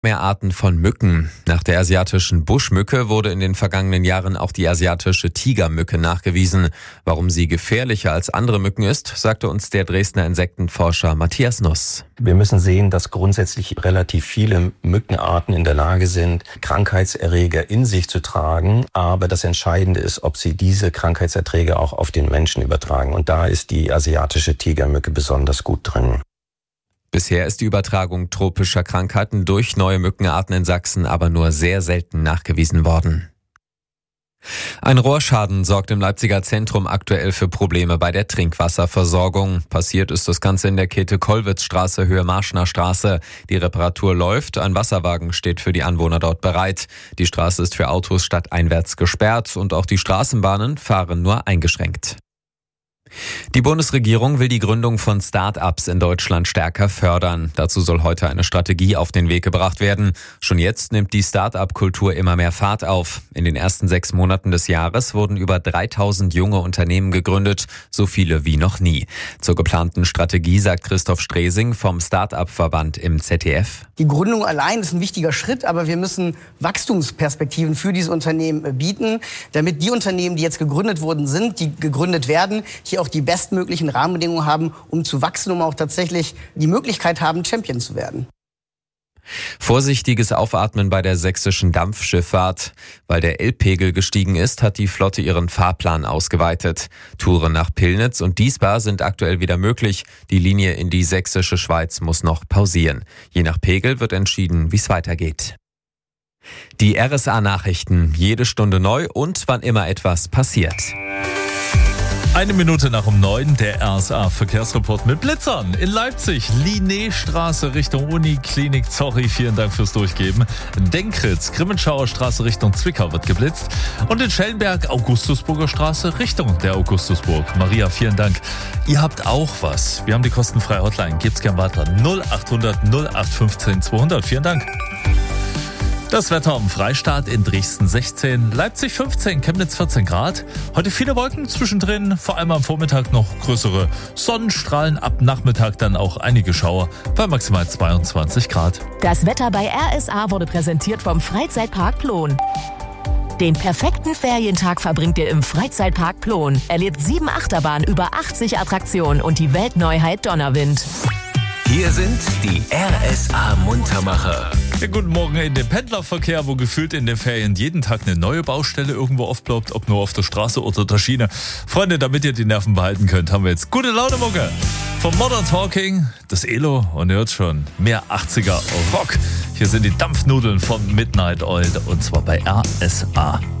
Mehr Arten von Mücken. Nach der asiatischen Buschmücke wurde in den vergangenen Jahren auch die asiatische Tigermücke nachgewiesen. Warum sie gefährlicher als andere Mücken ist, sagte uns der Dresdner Insektenforscher Matthias Nuss. Wir müssen sehen, dass grundsätzlich relativ viele Mückenarten in der Lage sind, Krankheitserreger in sich zu tragen. Aber das Entscheidende ist, ob sie diese Krankheitserträge auch auf den Menschen übertragen. Und da ist die asiatische Tigermücke besonders gut drin. Bisher ist die Übertragung tropischer Krankheiten durch neue Mückenarten in Sachsen aber nur sehr selten nachgewiesen worden. Ein Rohrschaden sorgt im Leipziger Zentrum aktuell für Probleme bei der Trinkwasserversorgung. Passiert ist das Ganze in der Käthe-Kollwitz-Straße, Höhe Marschner Straße. Die Reparatur läuft, ein Wasserwagen steht für die Anwohner dort bereit. Die Straße ist für Autos stadteinwärts gesperrt und auch die Straßenbahnen fahren nur eingeschränkt. Die Bundesregierung will die Gründung von Start-ups in Deutschland stärker fördern. Dazu soll heute eine Strategie auf den Weg gebracht werden. Schon jetzt nimmt die Start-up-Kultur immer mehr Fahrt auf. In den ersten 6 Monaten des Jahres wurden über 3000 junge Unternehmen gegründet, so viele wie noch nie. Zur geplanten Strategie sagt Christoph Stresing vom Start-up-Verband im ZDF. Die Gründung allein ist ein wichtiger Schritt, aber wir müssen Wachstumsperspektiven für diese Unternehmen bieten, damit die Unternehmen, die jetzt gegründet worden sind, die gegründet werden, hier auch die bestmöglichen Rahmenbedingungen haben, um zu wachsen, um auch tatsächlich die Möglichkeit haben, Champion zu werden. Vorsichtiges Aufatmen bei der sächsischen Dampfschifffahrt. Weil der Elbpegel gestiegen ist, hat die Flotte ihren Fahrplan ausgeweitet. Touren nach Pillnitz und Diesbar sind aktuell wieder möglich. Die Linie in die sächsische Schweiz muss noch pausieren. Je nach Pegel wird entschieden, wie es weitergeht. Die RSA-Nachrichten, jede Stunde neu und wann immer etwas passiert. 1 Minute nach um 9, der RSA-Verkehrsreport mit Blitzern in Leipzig. Linnéstraße Richtung Uniklinik. Sorry, vielen Dank fürs Durchgeben. Denkritz, Grimmenschauer Straße Richtung Zwickau wird geblitzt. Und in Schellenberg, Augustusburger Straße Richtung der Augustusburg. Maria, vielen Dank. Ihr habt auch was. Wir haben die kostenfreie Hotline. Gebt's gern weiter. 0800 0815 200. Vielen Dank. Das Wetter am Freistaat: in Dresden 16, Leipzig 15, Chemnitz 14 Grad. Heute viele Wolken zwischendrin, vor allem am Vormittag noch größere Sonnenstrahlen, ab Nachmittag dann auch einige Schauer bei maximal 22 Grad. Das Wetter bei RSA wurde präsentiert vom Freizeitpark Plon. Den perfekten Ferientag verbringt ihr im Freizeitpark Plon. Erlebt 7 Achterbahnen, über 80 Attraktionen und die Weltneuheit Donnerwind. Hier sind die RSA-Muntermacher. Ja, guten Morgen in den Pendlerverkehr, wo gefühlt in den Ferien jeden Tag eine neue Baustelle irgendwo aufploppt, ob nur auf der Straße oder der Schiene. Freunde, damit ihr die Nerven behalten könnt, haben wir jetzt gute Laune-Mucke. Vom Modern Talking, das Elo und ihr hört schon, mehr 80er Rock. Hier sind die Dampfnudeln von Midnight Oil und zwar bei RSA.